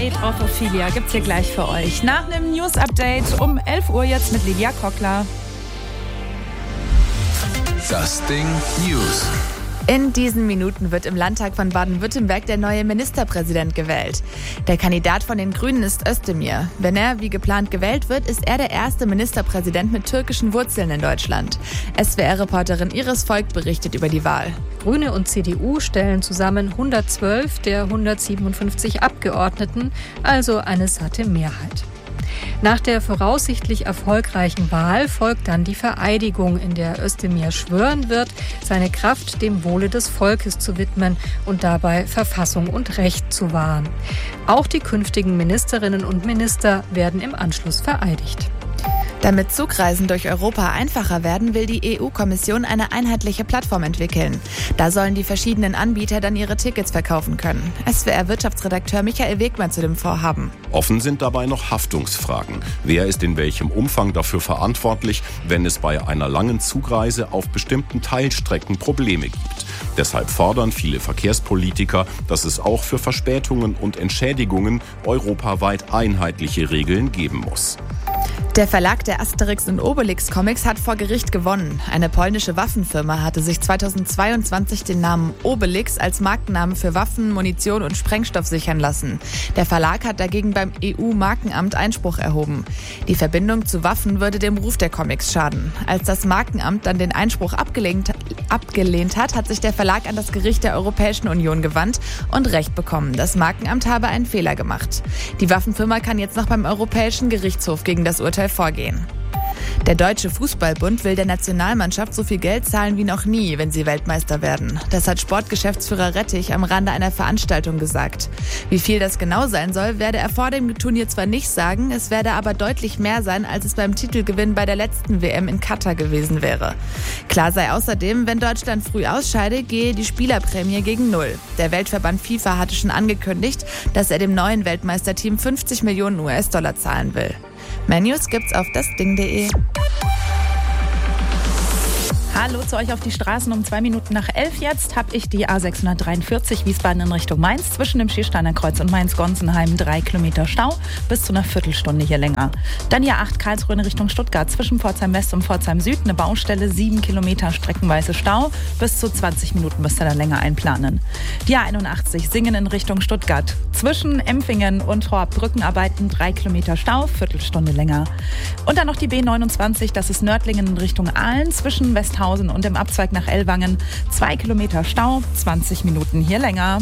Fate of Ophelia gibt's hier gleich für euch. Nach einem News-Update um 11 Uhr jetzt mit Lydia Kockler. Das Ding News. In diesen Minuten wird im Landtag von Baden-Württemberg der neue Ministerpräsident gewählt. Der Kandidat von den Grünen ist Özdemir. Wenn er wie geplant gewählt wird, ist er der erste Ministerpräsident mit türkischen Wurzeln in Deutschland. SWR-Reporterin Iris Volk berichtet über die Wahl. Grüne und CDU stellen zusammen 112 der 157 Abgeordneten, also eine satte Mehrheit. Nach der voraussichtlich erfolgreichen Wahl folgt dann die Vereidigung, in der Özdemir schwören wird, seine Kraft dem Wohle des Volkes zu widmen und dabei Verfassung und Recht zu wahren. Auch die künftigen Ministerinnen und Minister werden im Anschluss vereidigt. Damit Zugreisen durch Europa einfacher werden, will die EU-Kommission eine einheitliche Plattform entwickeln. Da sollen die verschiedenen Anbieter dann ihre Tickets verkaufen können. SWR-Wirtschaftsredakteur Michael Wegmann zu dem Vorhaben. Offen sind dabei noch Haftungsfragen. Wer ist in welchem Umfang dafür verantwortlich, wenn es bei einer langen Zugreise auf bestimmten Teilstrecken Probleme gibt? Deshalb fordern viele Verkehrspolitiker, dass es auch für Verspätungen und Entschädigungen europaweit einheitliche Regeln geben muss. Der Verlag der Asterix und Obelix Comics hat vor Gericht gewonnen. Eine polnische Waffenfirma hatte sich 2022 den Namen Obelix als Markennamen für Waffen, Munition und Sprengstoff sichern lassen. Der Verlag hat dagegen beim EU-Markenamt Einspruch erhoben. Die Verbindung zu Waffen würde dem Ruf der Comics schaden. Als das Markenamt dann den Einspruch abgelehnt hat, hat sich der Verlag an das Gericht der Europäischen Union gewandt und Recht bekommen. Das Markenamt habe einen Fehler gemacht. Die Waffenfirma kann jetzt noch beim Europäischen Gerichtshof gegen das Urteil vorgehen. Der Deutsche Fußballbund will der Nationalmannschaft so viel Geld zahlen wie noch nie, wenn sie Weltmeister werden. Das hat Sportgeschäftsführer Rettich am Rande einer Veranstaltung gesagt. Wie viel das genau sein soll, werde er vor dem Turnier zwar nicht sagen, es werde aber deutlich mehr sein, als es beim Titelgewinn bei der letzten WM in Katar gewesen wäre. Klar sei außerdem, wenn Deutschland früh ausscheide, gehe die Spielerprämie gegen Null. Der Weltverband FIFA hatte schon angekündigt, dass er dem neuen Weltmeisterteam 50 Millionen US-Dollar zahlen will. Mehr News gibt's auf dasding.de. Hallo zu euch auf die Straßen. Um 2 Minuten nach 11 jetzt habe ich die A643 Wiesbaden in Richtung Mainz. Zwischen dem Schiersteiner Kreuz und Mainz-Gonsenheim 3 Kilometer Stau, bis zu einer Viertelstunde hier länger. Dann die A8 Karlsruhe in Richtung Stuttgart. Zwischen Pforzheim West und Pforzheim Süd eine Baustelle, 7 Kilometer streckenweise Stau. Bis zu 20 Minuten müsst ihr da länger einplanen. Die A81 Singen in Richtung Stuttgart. Zwischen Empfingen und Horb Brückenarbeiten 3 Kilometer Stau, Viertelstunde länger. Und dann noch die B29, das ist Nördlingen in Richtung Aalen. Zwischen Westhausen und im Abzweig nach Ellwangen 2 Kilometer Stau, 20 Minuten hier länger.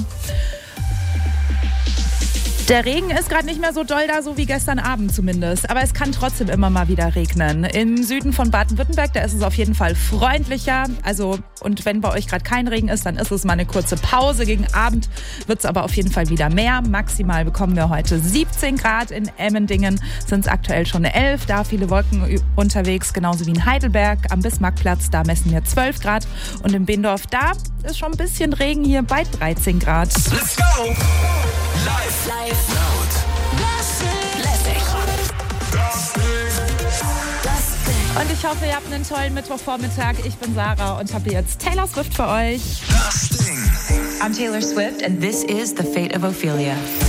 Der Regen ist gerade nicht mehr so doll da, so wie gestern Abend zumindest. Aber es kann trotzdem immer mal wieder regnen. Im Süden von Baden-Württemberg, da ist es auf jeden Fall freundlicher. Und wenn bei euch gerade kein Regen ist, dann ist es mal eine kurze Pause. Gegen Abend wird es aber auf jeden Fall wieder mehr. Maximal bekommen wir heute 17 Grad. In Emmendingen sind es aktuell schon 11. Da viele Wolken unterwegs, genauso wie in Heidelberg. Am Bismarckplatz, da messen wir 12 Grad. Und in Bindorf, da ist schon ein bisschen Regen hier bei 13 Grad. Let's go! Live. Und ich hoffe, ihr habt einen tollen Mittwochvormittag. Ich bin Sarah und habe jetzt Taylor Swift für euch. Das Ding. I'm Taylor Swift and this is The Fate of Ophelia.